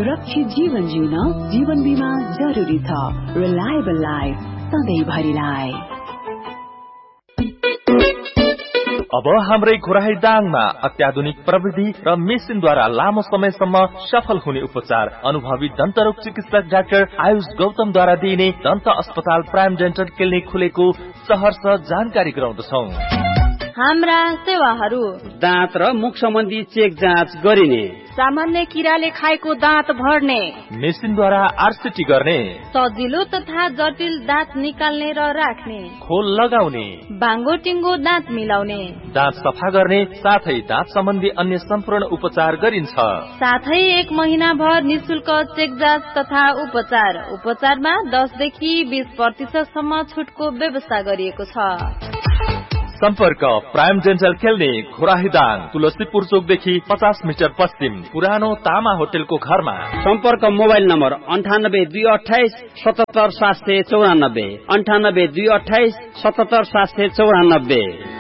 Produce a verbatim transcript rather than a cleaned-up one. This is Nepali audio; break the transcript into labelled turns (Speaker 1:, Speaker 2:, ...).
Speaker 1: सुरक्षित जीवन जिउन जीवन बीमा जरुरी छ। Reliable life सधैँभरिलाई।
Speaker 2: अब हाम्रै घोराही दाङमा अत्याधुनिक प्रविधि र मेसिनद्वारा लामो समयसम्म सफल हुने उपचार अनुभवी दन्तरोग चिकित्सक डाक्टर आयुष गौतमद्वारा दिइने दन्त अस्पताल प्राइम डेन्टल क्लिनिक खुलेको सहर्ष जानकारी गराउँदछौ।
Speaker 3: हाम्रा सेवाहरू
Speaker 4: दाँत र मुख सम्बन्धी चेक जाँच गरिने,
Speaker 3: सामान्य किराले खाएको दाँत भर्ने,
Speaker 2: मेसिनद्वारा आरसिटी गर्ने,
Speaker 3: सजिलो तथा जटिल दाँत निकाल्ने र राख्ने,
Speaker 2: खोल लगाउने,
Speaker 3: बाङ्गो टिङ्गो दाँत मिलाउने,
Speaker 2: दाँत सफा गर्ने साथै दाँत सम्बन्धी अन्य सम्पूर्ण उपचार गरिन्छ।
Speaker 3: साथै एक महिना भर निशुल्क चेक जाँच तथा उपचार। उपचारमा दस देखि बीस प्रतिशत सम्म छुटको व्यवस्था गरिएको छ।
Speaker 2: सम्पर्क प्राइम डेन्टल क्लिनिक घोराहीदाङ, तुलसीपुर चोकदेखि पचास मिटर पश्चिम, पुरानो तामा होटेलको घरमा।
Speaker 4: सम्पर्क मोबाइल नम्बर अन्ठानब्बे दुई अठाइस सतहत्तर सात सय चौरानब्बे अन्ठानब्बे दुई अठाइस सतहत्तर सात सय चौरानब्बे।